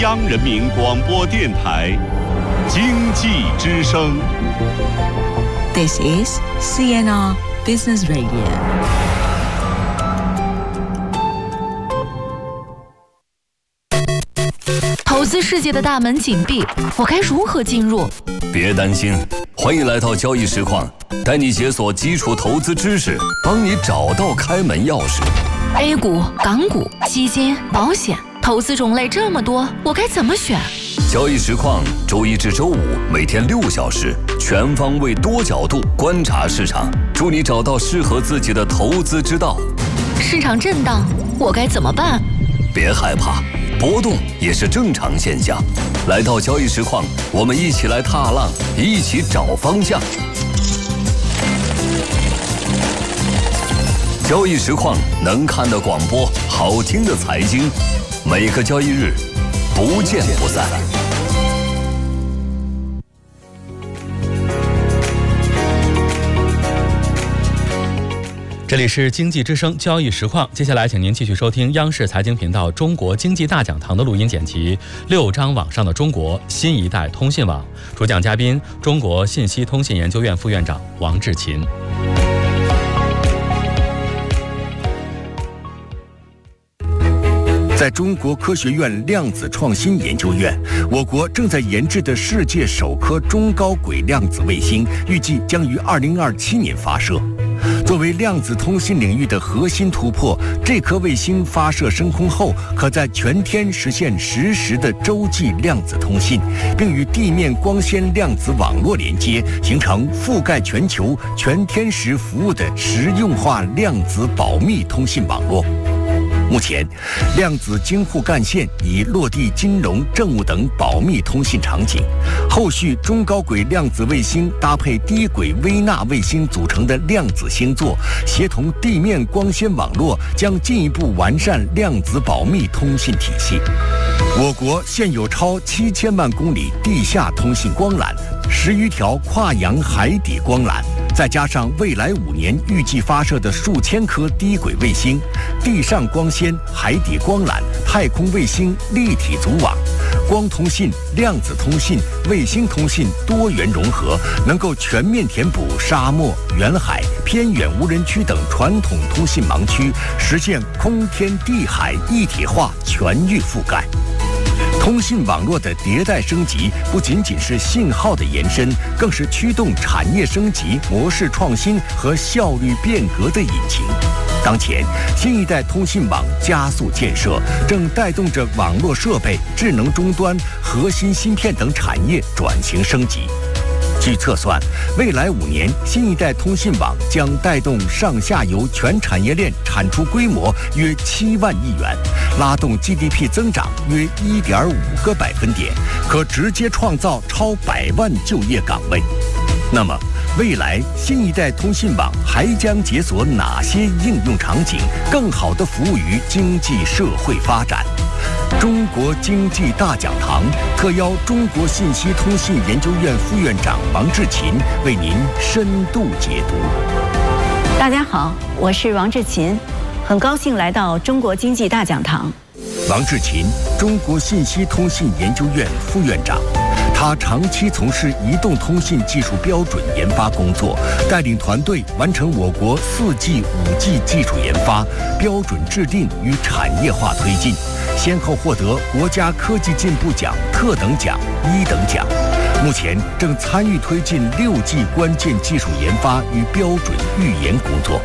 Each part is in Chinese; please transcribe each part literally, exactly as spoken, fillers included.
央人民广播电台经济之声。 This is C N R Business Radio。 投资世界的大门紧闭，我该如何进入？ 别担心，欢迎来到交易实况，带你解锁基础投资知识，帮你找到开门钥匙。 A 股、港股、基金、保险，投资种类这么多，我该怎么选？ 交易实况周一至周五每天六小时，全方位多角度观察市场，助你找到适合自己的投资之道。 市场震荡，我该怎么办？ 别害怕，波动也是正常现象。来到交易实况，我们一起来踏浪，一起找方向。交易实况能看的广播，好听的财经，每个交易日不见不散。 这里是经济之声交易实况，接下来请您继续收听央视财经频道中国经济大讲堂的录音剪辑，六张网上的中国新一代通信网，主讲嘉宾中国信息通信研究院副院长王志勤。 在中国科学院量子创新研究院，我国正在研制的世界首颗中高轨量子卫星，预计将于二零二七年发射。作为量子通信领域的核心突破，这颗卫星发射升空后，可在全天实现实时的洲际量子通信，并与地面光纤量子网络连接，形成覆盖全球全天时服务的实用化量子保密通信网络。目前，量子京沪干线已落地金融、政务等保密通信场景。后续中高轨量子卫星搭配低轨微纳卫星组成的量子星座，协同地面光纤网络，将进一步完善量子保密通信体系。我国现有超七千万公里地下通信光缆，十余条跨洋海底光缆，再加上未来五年预计发射的数千颗低轨卫星，地上光纤、海底光缆、太空卫星立体组网，光通信、量子通信、卫星通信多元融合，能够全面填补沙漠、远海、偏远无人区等传统通信盲区，实现空天地海一体化全域覆盖。通信网络的迭代升级不仅仅是信号的延伸，更是驱动产业升级、模式创新和效率变革的引擎。当前，新一代通信网加速建设，正带动着网络设备、智能终端、核心芯片等产业转型升级。据测算，未来五年，新一代通信网将带动上下游全产业链产出规模约七万亿元，拉动 G D P 增长约一点五个百分点，可直接创造超百万就业岗位。那么，未来新一代通信网还将解锁哪些应用场景，更好地服务于经济社会发展？中国经济大讲堂特邀中国信息通信研究院副院长王志勤为您深度解读。 大家好，我是王志勤，很高兴来到中国经济大讲堂。 王志勤，中国信息通信研究院副院长，他长期从事移动通信技术标准研发工作，带领团队完成我国 四 G、五 G 技术研发、标准制定与产业化推进，先后获得国家科技进步奖特等奖、一等奖。目前正参与推进 六 G 关键技术研发与标准预研工作。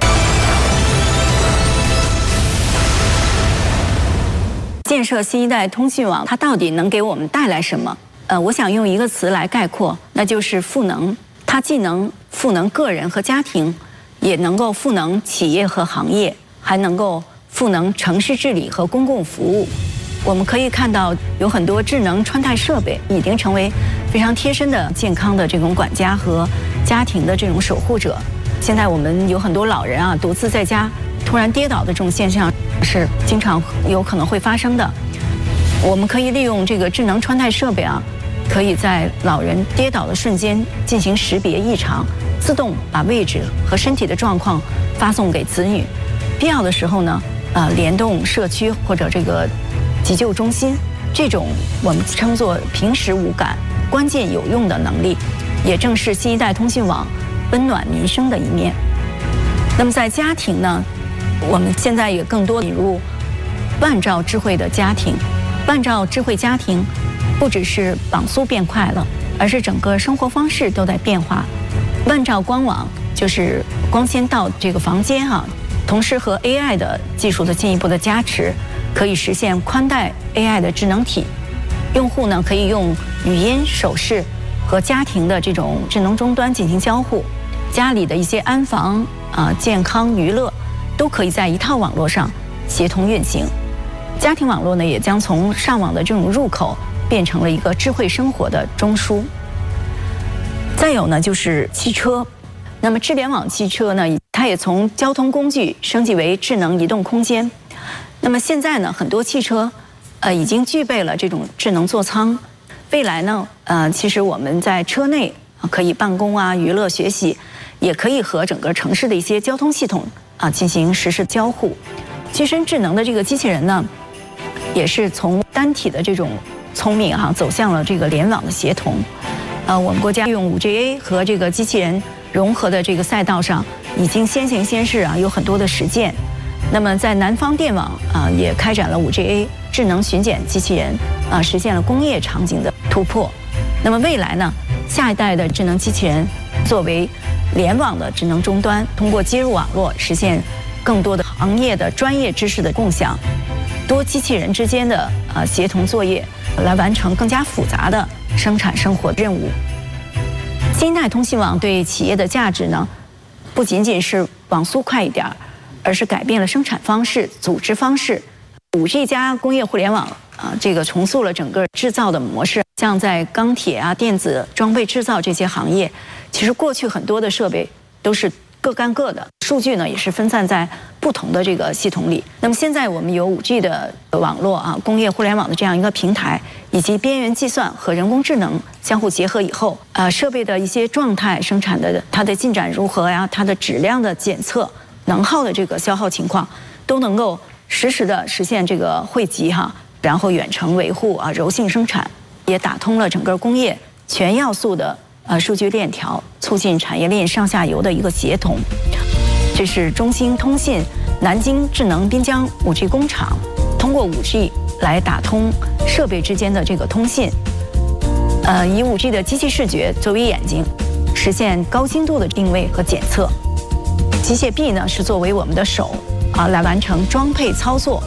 建设新一代通信网，它到底能给我们带来什么？呃，我想用一个词来概括，那就是赋能。它既能赋能个人和家庭，也能够赋能企业和行业，还能够赋能城市治理和公共服务。我们可以看到，有很多智能穿戴设备已经成为非常贴身的健康的这种管家和家庭的这种守护者。现在我们有很多老人啊，独自在家突然跌倒的这种现象是经常有可能会发生的。我们可以利用这个智能穿戴设备啊，可以在老人跌倒的瞬间进行识别异常，自动把位置和身体的状况发送给子女。必要的时候呢，呃，联动社区或者这个急救中心， 这种我们称作平时无感、关键有用的能力，也正是新一代通信网温暖民生的一面。那么在家庭呢，我们现在也更多引入万兆智慧的家庭。万兆智慧家庭不只是网速变快了，而是整个生活方式都在变化。万兆光网就是光纤到这个房间哈、啊，同时和 A I 的技术的进一步的加持，可以实现宽带 A I 的智能体。用户呢可以用语音、手势和家庭的这种智能终端进行交互，家里的一些安防啊、健康、娱乐都可以在一套网络上协同运行。家庭网络呢也将从上网的这种入口变成了一个智慧生活的中枢。再有呢就是汽车，那么智联网汽车呢，它也从交通工具升级为智能移动空间。那么现在呢，很多汽车呃已经具备了这种智能座舱。未来呢，呃，其实我们在车内可以办公啊、娱乐、学习，也可以和整个城市的一些交通系统啊进行实时交互。机身智能的这个机器人呢，也是从单体的这种聪明哈、啊，走向了这个联网的协同。呃，我们国家用 五 G A 和这个机器人融合的这个赛道上，已经先行先试啊，有很多的实践。那么在南方电网啊，也开展了 五 G A 智能巡检机器人啊，实现了工业场景的突破。那么未来呢，下一代的智能机器人作为联网的智能终端，通过接入网络，实现更多的行业的专业知识的共享，多机器人之间的呃协同作业，来完成更加复杂的生产生活任务。新一代通信网对企业的价值呢，不仅仅是网速快一点，而是改变了生产方式、组织方式。五 G 加工业互联网啊，这个重塑了整个制造的模式。像在钢铁啊、电子装备制造这些行业，其实过去很多的设备都是各干各的，数据呢也是分散在不同的这个系统里。那么现在我们有 五 G 的网络啊，工业互联网的这样一个平台，以及边缘计算和人工智能相互结合以后，呃，设备的一些状态、生产的它的进展如何呀，它的质量的检测、能耗的这个消耗情况，都能够实时的实现这个汇集哈，然后远程维护啊，柔性生产，也打通了整个工业全要素的呃数据链条，促进产业链上下游的一个协同。这是中兴通信南京智能滨江 五 G 工厂通过 五 G 来打通设备之间的这个通信，呃，以 五 G 的机器视觉作为眼睛，实现高精度的定位和检测。机械臂呢是作为我们的手啊，来完成装配操作。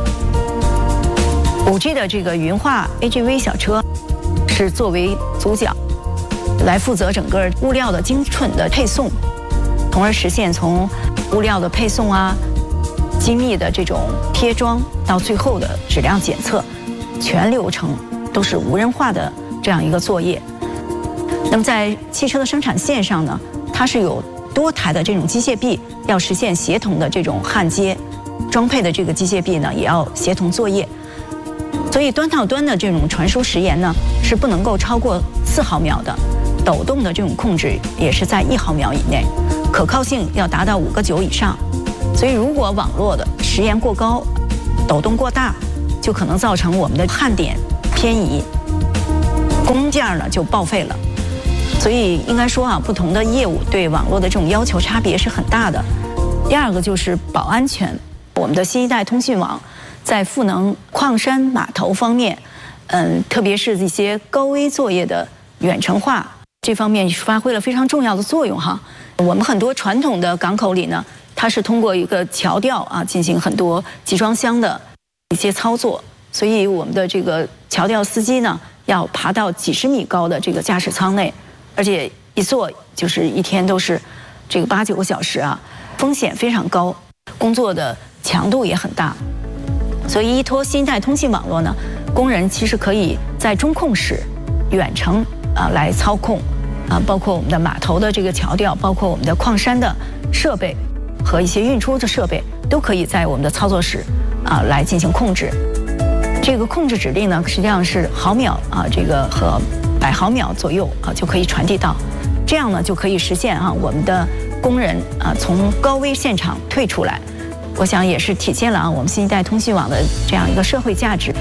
五 G 的这个云化 A G V 小车是作为组脚，来负责整个物料的精准的配送，从而实现从物料的配送啊、精密的这种贴装到最后的质量检测，全流程都是无人化的这样一个作业。那么在汽车的生产线上呢，它是有多台的这种机械臂，要实现协同的这种焊接，装配的这个机械臂呢也要协同作业。所以端到端的这种传输时延呢是不能够超过四毫秒的，抖动的这种控制也是在一毫秒以内，可靠性要达到五个九以上。所以如果网络的时延过高、抖动过大，就可能造成我们的焊点偏移，工件呢就报废了。所以应该说啊，不同的业务对网络的这种要求差别是很大的。第二个就是保安全，我们的新一代通讯网在赋能矿山码头方面，嗯，特别是一些高危作业的远程化这方面发挥了非常重要的作用哈。我们很多传统的港口里呢，它是通过一个桥吊啊进行很多集装箱的一些操作，所以我们的这个桥吊司机呢要爬到几十米高的这个驾驶舱内，而且一坐就是一天都是这个八九个小时啊，风险非常高，工作的强度也很大。所以依托新一代通信网络呢，工人其实可以在中控室远程啊来操控啊，包括我们的码头的这个桥吊，包括我们的矿山的设备和一些运输的设备，都可以在我们的操作室啊来进行控制。这个控制指令呢，实际上是毫秒啊，这个和百毫秒左右啊就可以传递到，这样呢就可以实现啊我们的工人啊从高危现场退出来。我想也是体现了啊我们新一代通信网的这样一个社会价值。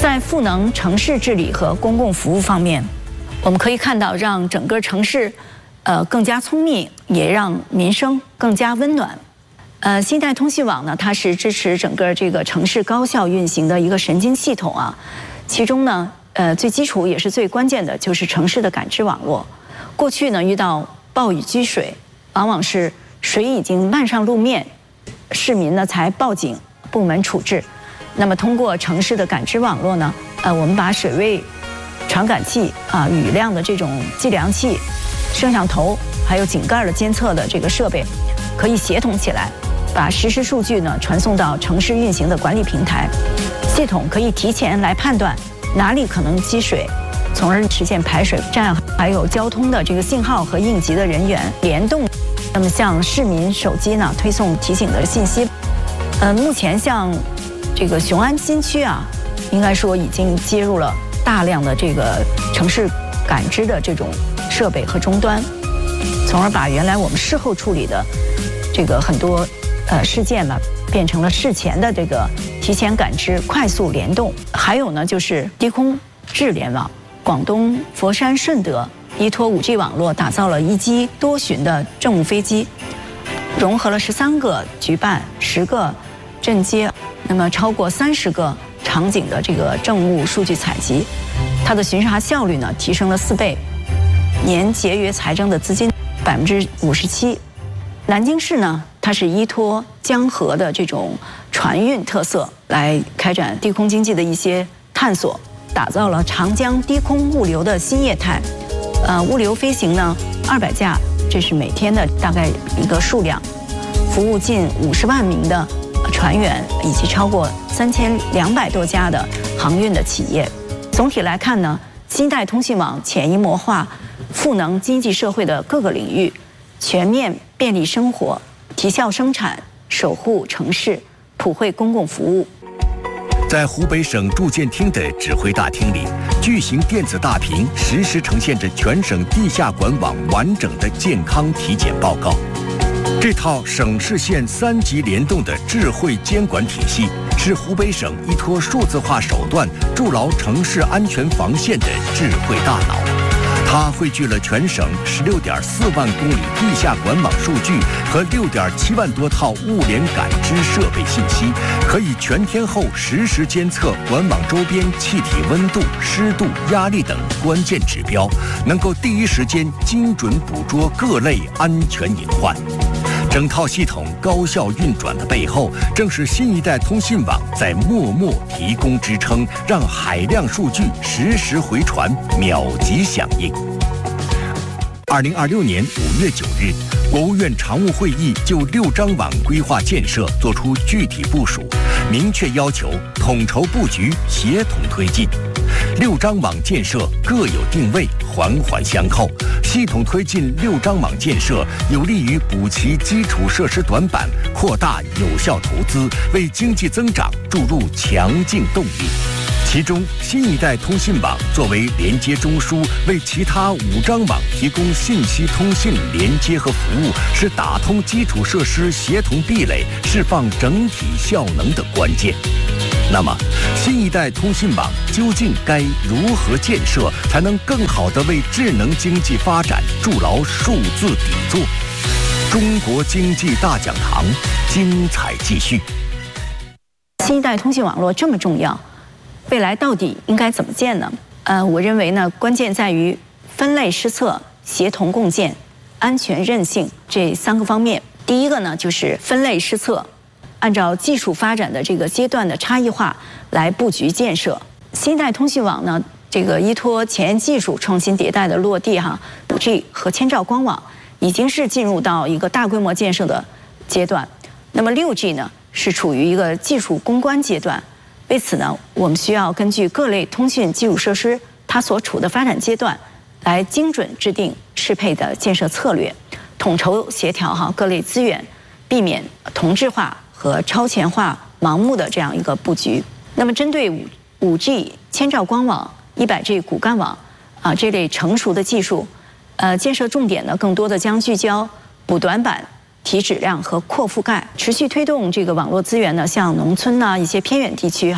在赋能城市治理和公共服务方面，我们可以看到，让整个城市，呃，更加聪明，也让民生更加温暖。呃，新一代通信网呢，它是支持整个这个城市高效运行的一个神经系统啊。其中呢，呃，最基础也是最关键的，就是城市的感知网络。过去呢，遇到暴雨积水，往往是水已经漫上路面，市民呢才报警，部门处置。那么通过城市的感知网络呢，呃，我们把水位传感器啊、雨量的这种计量器、摄像头，还有井盖的监测的这个设备，可以协同起来，把实时数据呢传送到城市运行的管理平台，系统可以提前来判断哪里可能积水，从而实现排水站还有交通的这个信号和应急的人员联动，那么向市民手机呢推送提醒的信息。呃，目前像这个雄安新区啊，应该说已经接入了大量的这个城市感知的这种设备和终端，从而把原来我们事后处理的这个很多呃事件呢，变成了事前的这个提前感知、快速联动。还有呢，就是低空智联网，广东佛山顺德依托 五 G 网络打造了一机多巡的政务飞机，融合了十三个局办、十个镇街，那么超过三十个场景的这个政务数据采集，它的巡查效率呢提升了四倍，年节约财政的资金百分之五十七。南京市呢，它是依托江河的这种船运特色来开展低空经济的一些探索，打造了长江低空物流的新业态。呃，物流飞行呢二百架，这是每天的大概一个数量，服务近五十万名的船员以及超过三千两百多家的航运的企业。总体来看呢，新一代通信网潜移默化赋能经济社会的各个领域，全面便利生活，提效生产，守护城市，普惠公共服务。 在湖北省住建厅的指挥大厅里，巨型电子大屏实时呈现着全省地下管网完整的健康体检报告。这套省市县三级联动的智慧监管体系，是湖北省依托数字化手段筑牢城市安全防线的智慧大脑。它汇聚了全省十六点四万公里地下管网数据和六点七万多套物联感知设备信息，可以全天候实时监测管网周边气体温度、湿度、压力等关键指标，能够第一时间精准捕捉各类安全隐患。整套系统高效运转的背后，正是新一代通信网在默默提供支撑，让海量数据实时回传，秒级响应。二零二六年五月九日，国务院常务会议就六张网规划建设作出具体部署，明确要求统筹布局，协同推进。六张网建设各有定位，环环相扣，系统推进六张网建设，有利于补齐基础设施短板，扩大有效投资，为经济增长注入强劲动力。其中，新一代通信网作为连接中枢，为其他五张网提供信息通信连接和服务，是打通基础设施协同壁垒、释放整体效能的关键。那么，新一代通信网究竟该如何建设，才能更好地为智能经济发展筑牢数字底座？中国经济大讲堂，精彩继续。 新一代通信网络这么重要，未来到底应该怎么建呢？呃，我认为呢，关键在于分类施策、协同共建、安全韧性这三个方面。第一个呢，就是分类施策。按照技术发展的这个阶段的差异化来布局建设。新一代通信网呢，这个依托前沿技术创新迭代的落地哈 ，五 G 和千兆光网已经是进入到一个大规模建设的阶段。那么六 G 呢，是处于一个技术攻关阶段。为此呢，我们需要根据各类通讯基础设施它所处的发展阶段，来精准制定适配的建设策略，统筹协调哈各类资源，避免同质化和超前化、盲目的这样一个布局。那么，针对五五 G、千兆光网、一百 G 骨干网啊这类成熟的技术，呃，建设重点呢，更多的将聚焦补短板、提质量和扩覆盖，持续推动这个网络资源呢，向农村呢一些偏远地区哈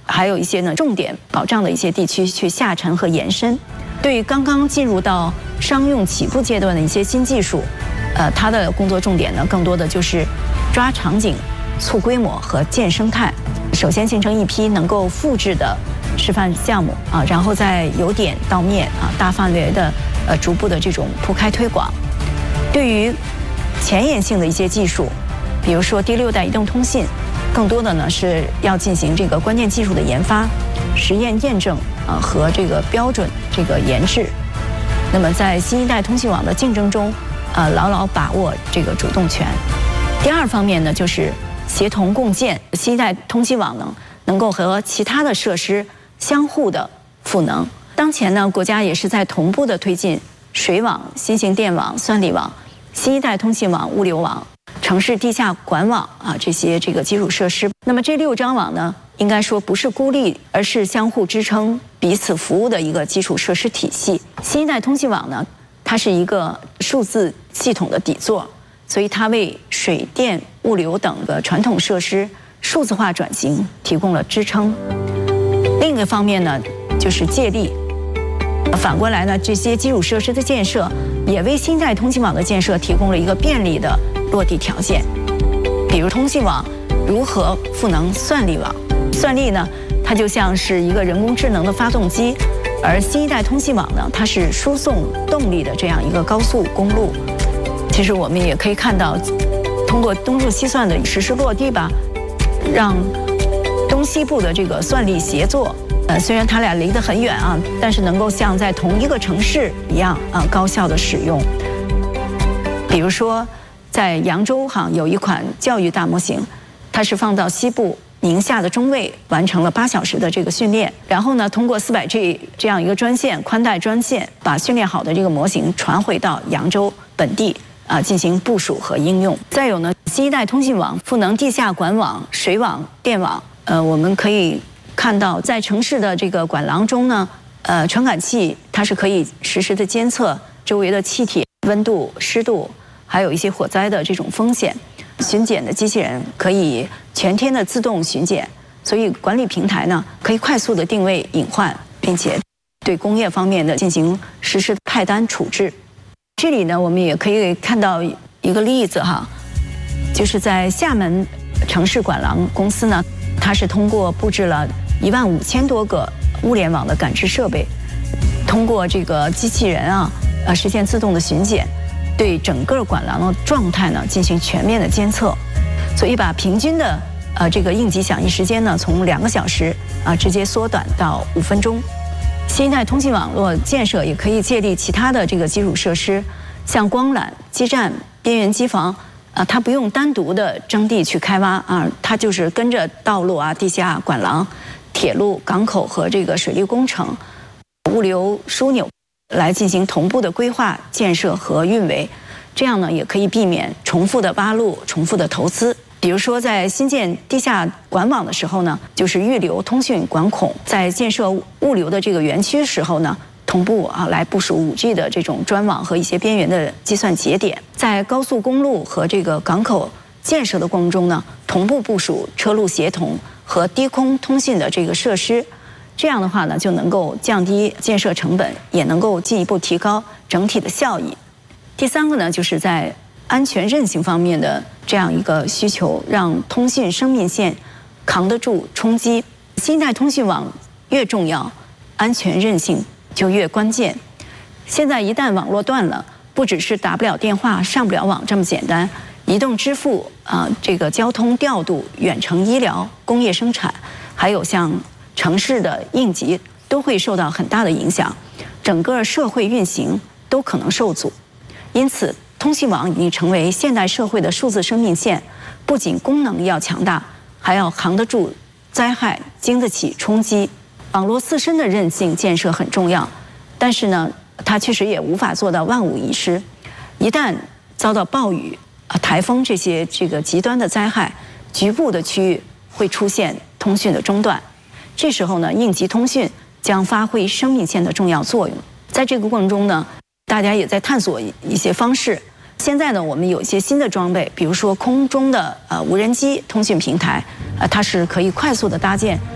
还有一些呢重点保障的一些地区去下沉和延伸。对于刚刚进入到商用起步阶段的一些新技术，呃，它的工作重点呢，更多的就是抓场景、促规模和建生态。首先形成一批能够复制的示范项目啊，然后再由点到面啊，大范围的呃逐步的这种铺开推广。对于前沿性的一些技术，比如说第六代移动通信，更多的呢是要进行这个关键技术的研发、实验验证啊和这个标准这个研制。那么在新一代通信网的竞争中，呃，牢牢把握这个主动权。第二方面呢，就是协同共建，新一代通信网呢能够和其他的设施相互的赋能。当前呢，国家也是在同步的推进水网、新型电网、算力网、新一代通信网、物流网、城市地下管网啊这些这个基础设施。那么这六张网呢，应该说不是孤立，而是相互支撑、彼此服务的一个基础设施体系。新一代通信网呢，它是一个数字系统的底座，所以它为水电、物流等的传统设施数字化转型提供了支撑。另一个方面呢，就是借力。反过来呢，这些基础设施的建设也为新一代通信网的建设提供了一个便利的落地条件。比如通信网如何赋能算力网？算力呢，它就像是一个人工智能的发动机，而新一代通信网呢，它是输送动力的这样一个高速公路。其实我们也可以看到，通过东数西算的实施落地吧，让东西部的这个算力协作，呃，虽然它俩离得很远啊，但是能够像在同一个城市一样啊，高效的使用。比如说，在扬州哈有一款教育大模型，它是放到西部宁夏的中卫，完成了八小时的这个训练，然后呢，通过 四百 G 这样一个专线宽带专线，把训练好的这个模型传回到扬州本地啊，进行部署和应用。再有呢，新一代通信网赋能地下管网、水网、电网。呃，我们可以看到，在城市的这个管廊中呢，呃，传感器它是可以实时的监测周围的气体、温度、湿度，还有一些火灾的这种风险。巡检的机器人可以全天的自动巡检，所以管理平台呢可以快速的定位隐患，并且对工业方面的进行实时派单处置。这里呢，我们也可以看到一个例子哈，就是在厦门城市管廊公司呢，它是通过布置了一万五千多个物联网的感知设备，通过这个机器人啊，呃，实现自动的巡检。对整个管廊的状态呢进行全面的监测，所以把平均的呃这个应急响应时间呢从两个小时啊直接缩短到五分钟。新一代通信网络建设也可以借力其他的这个基础设施，像光缆、基站、边缘机房啊，它不用单独的征地去开挖啊，它就是跟着道路啊、地下管廊、铁路、港口和这个水利工程、物流枢纽来进行同步的规划、建设和运维，这样呢也可以避免重复的挖路、重复的投资。比如说，在新建地下管网的时候呢，就是预留通讯管孔；在建设物流的这个园区时候呢，同步啊来部署 五 G 的这种专网和一些边缘的计算节点。在高速公路和这个港口建设的过程中呢，同步部署车路协同和低空通信的这个设施。这样的话呢，就能够降低建设成本，也能够进一步提高整体的效益。第三个呢，就是在安全韧性方面的这样一个需求，让通信生命线扛得住冲击。新一代通信网越重要，安全韧性就越关键。现在一旦网络断了，不只是打不了电话、上不了网这么简单，移动支付啊、呃，这个交通调度、远程医疗、工业生产，还有像城市的应急都会受到很大的影响，整个社会运行都可能受阻。因此，通信网已经成为现代社会的数字生命线，不仅功能要强大，还要扛得住灾害，经得起冲击。网络自身的韧性建设很重要，但是呢，它确实也无法做到万无一失。一旦遭到暴雨、啊台风这些这个极端的灾害，局部的区域会出现通讯的中断。这时候呢，应急通讯将发挥生命线的重要作用。在这个过程中呢，大家也在探索一些方式。现在呢，我们有一些新的装备，比如说空中的呃无人机通讯平台，呃，它是可以快速的搭建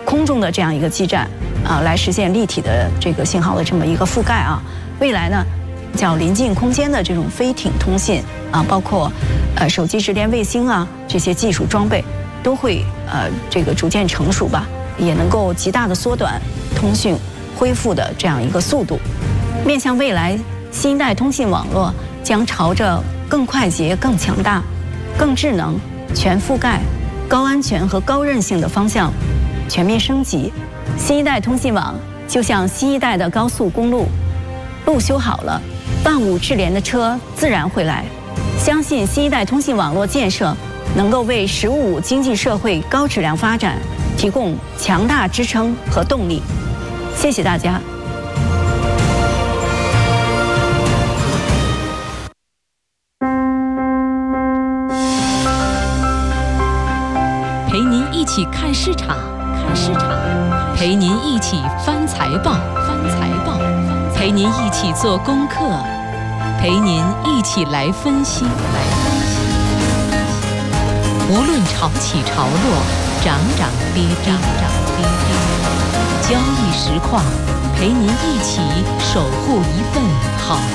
空中的这样一个基站啊，来实现立体的这个信号的这么一个覆盖啊。未来呢，叫临近空间的这种飞艇通信啊，包括呃手机直连卫星啊这些技术装备，都会呃这个逐渐成熟吧，也能够极大的缩短通讯恢复的这样一个速度。面向未来，新一代通信网络将朝着更快捷、更强大、更智能、全覆盖、高安全和高韧性的方向全面升级。新一代通信网就像新一代的高速公路，路修好了，万物智联的车自然会来。相信新一代通信网络建设能够为“十五五”经济社会高质量发展提供强大支撑和动力。谢谢大家。 陪您一起看市场，看市场；陪您一起翻财报，翻财报；陪您一起做功课，陪您一起来分析，来分析。无论潮起潮落，涨涨跌跌，涨涨跌跌。交易实况，陪您一起守护一份好